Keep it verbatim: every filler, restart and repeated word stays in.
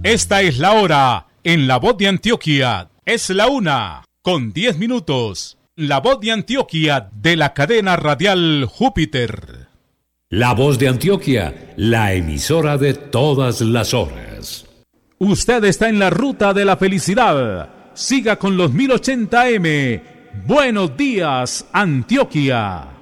Esta es la hora en La Voz de Antioquia. Es la una con diez minutos. La Voz de Antioquia de la cadena radial Júpiter. La Voz de Antioquia, la emisora de todas las horas. Usted está en la ruta de la felicidad. Siga con los mil ochenta eme. Buenos días, Antioquia.